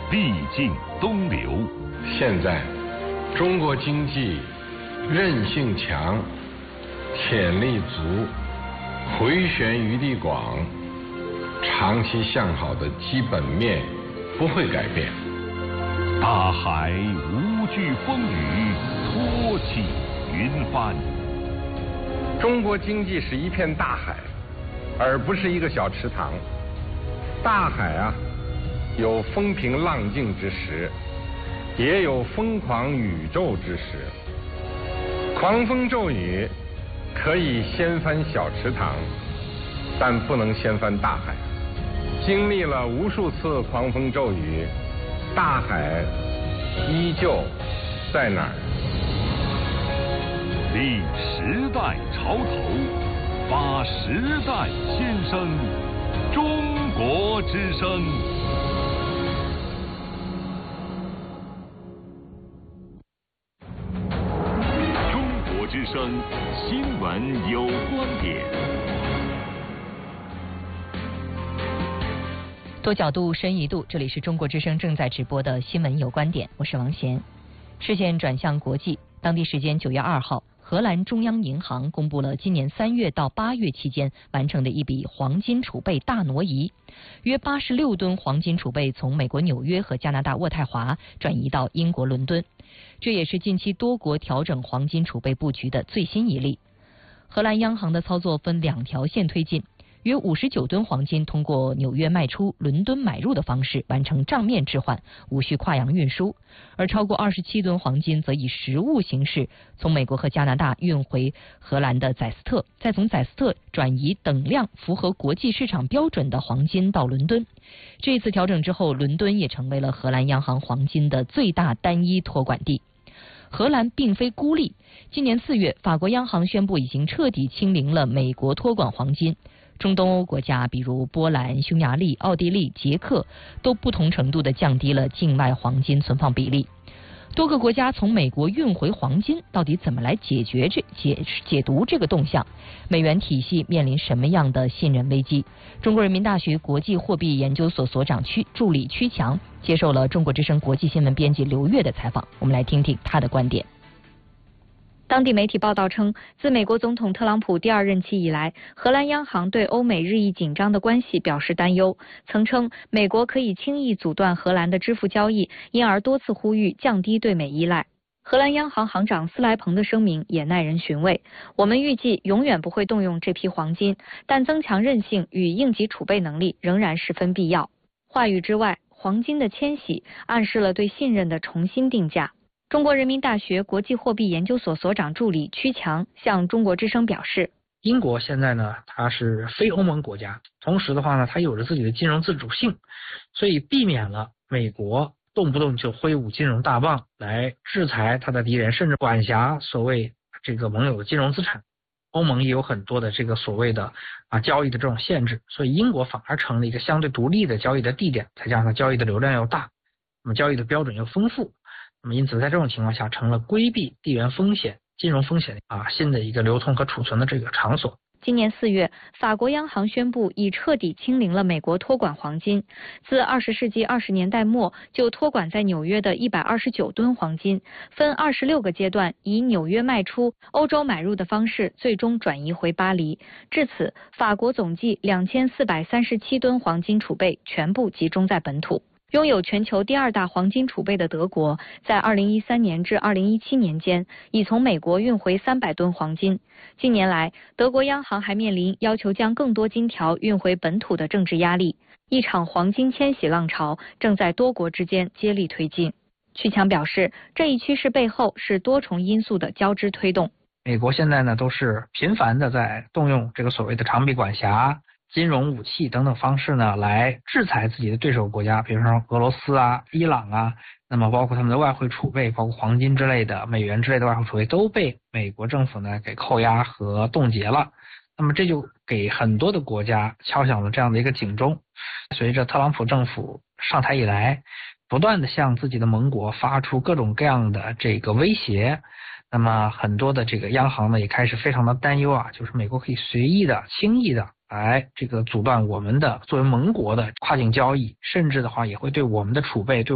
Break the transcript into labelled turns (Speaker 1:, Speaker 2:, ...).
Speaker 1: 毕竟东流。
Speaker 2: 现在，中国经济韧性强，潜力足，回旋余地广，长期向好的基本面不会改变。
Speaker 1: 大海无惧风雨，托起云帆。
Speaker 2: 中国经济是一片大海，而不是一个小池塘。大海啊，有风平浪静之时，也有疯狂宇宙之时。狂风骤雨可以掀翻小池塘，但不能掀翻大海。经历了无数次狂风骤雨，大海依旧在那儿。
Speaker 1: 立时代潮头，发时代先声，中国之声。中国之声新闻有观点。
Speaker 3: 多角度深一度，这里是中国之声正在直播的新闻有观点，我是王贤。视线转向国际，当地时间9月2号，荷兰中央银行公布了今年3月到8月期间完成的一笔黄金储备大挪移，约86吨黄金储备从美国纽约和加拿大渥太华转移到英国伦敦，这也是近期多国调整黄金储备布局的最新一例。荷兰央行的操作分2条线推进，约59吨黄金通过纽约卖出、伦敦买入的方式完成账面置换，无需跨洋运输；而超过27吨黄金则以实物形式从美国和加拿大运回荷兰的载斯特，再从载斯特转移等量符合国际市场标准的黄金到伦敦。这一次调整之后，伦敦也成为了荷兰央行黄金的最大单一托管地。荷兰并非孤立，今年4月，法国央行宣布已经彻底清零了美国托管黄金。中东欧国家，比如波兰、匈牙利、奥地利、捷克，都不同程度地降低了境外黄金存放比例。多个国家从美国运回黄金，到底怎么来解读这个动向？美元体系面临什么样的信任危机？中国人民大学国际货币研究所所长助理曲强接受了中国之声国际新闻编辑刘越的采访，我们来听听他的观点。
Speaker 4: 当地媒体报道称，自美国总统特朗普第2任期以来，荷兰央行对欧美日益紧张的关系表示担忧，曾称美国可以轻易阻断荷兰的支付交易，因而多次呼吁降低对美依赖。荷兰央行行长斯莱彭的声明也耐人寻味，我们预计永远不会动用这批黄金，但增强韧性与应急储备能力仍然十分必要。话语之外，黄金的迁徙暗示了对信任的重新定价。中国人民大学国际货币研究所所长助理曲强向中国之声表示，
Speaker 5: 英国现在呢，它是非欧盟国家，同时的话呢，它有着自己的金融自主性，所以避免了美国动不动就挥舞金融大棒来制裁它的敌人，甚至管辖所谓这个盟友的金融资产。欧盟也有很多的这个所谓的交易的这种限制，所以英国反而成了一个相对独立的交易的地点，再加上交易的流量又大，那么交易的标准又丰富。那么因此在这种情况下成了规避地缘风险、金融风险新的一个流通和储存的这个场所。
Speaker 4: 今年4月，法国央行宣布已彻底清零了美国托管黄金，自20世纪20年代末就托管在纽约的129吨黄金，分26个阶段以纽约卖出、欧洲买入的方式最终转移回巴黎。至此，法国总计2437吨黄金储备全部集中在本土。拥有全球第2大黄金储备的德国，在2013年至2017年间，已从美国运回300吨黄金。近年来，德国央行还面临要求将更多金条运回本土的政治压力，一场黄金迁徙浪潮正在多国之间接力推进。曲强表示，这一趋势背后是多重因素的交织推动。
Speaker 5: 美国现在呢，都是频繁的在动用这个所谓的长臂管辖、金融武器等等方式呢，来制裁自己的对手国家，比如说俄罗斯伊朗那么包括他们的外汇储备，包括黄金之类的、美元之类的外汇储备都被美国政府呢给扣押和冻结了。那么这就给很多的国家敲响了这样的一个警钟。随着特朗普政府上台以来，不断的向自己的盟国发出各种各样的这个威胁，那么很多的这个央行呢也开始非常的担忧就是美国可以随意的、轻易的来这个阻断我们的作为盟国的跨境交易，甚至的话也会对我们的储备、对